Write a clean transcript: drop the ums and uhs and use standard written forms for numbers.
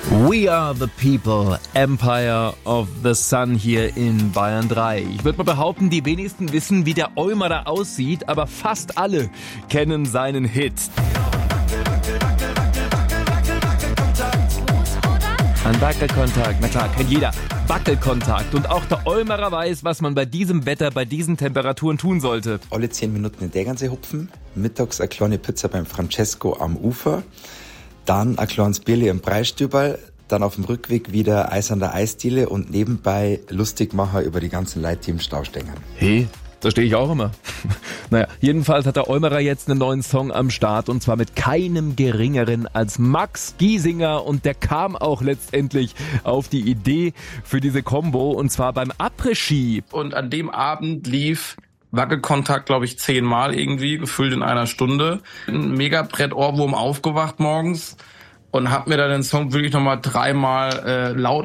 We are the people, Empire of the Sun hier in Bayern 3. Ich würde mal behaupten, die wenigsten wissen, wie der Eumerer aussieht, aber fast alle kennen seinen Hit. Ein Wackelkontakt, na klar, kennt jeder. Wackelkontakt. Und auch der Eumerer weiß, was man bei diesem Wetter, bei diesen Temperaturen tun sollte. Alle 10 Minuten in Deggernsee hupfen, mittags eine kleine Pizza beim Francesco am Ufer, dann ein kleines Bierli im Preisstüberl, dann auf dem Rückweg wieder Eis an der Eisdiele und nebenbei lustig machen über die ganzen Leute, die im Stau stehen. Hey, da stehe ich auch immer. Naja, jedenfalls hat der Eumerer jetzt einen neuen Song am Start und zwar mit keinem geringeren als Max Giesinger und der kam auch letztendlich auf die Idee für diese Combo und zwar beim Après-Ski. Und an dem Abend lief Wackelkontakt, glaube ich, 10-mal irgendwie, gefüllt in einer Stunde. Ein Mega-Brett-Ohrwurm aufgewacht morgens und hab mir dann den Song wirklich nochmal 3-mal laut